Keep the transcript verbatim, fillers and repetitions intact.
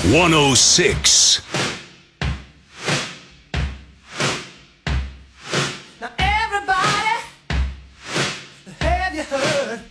one oh six. Now everybody, have you heard?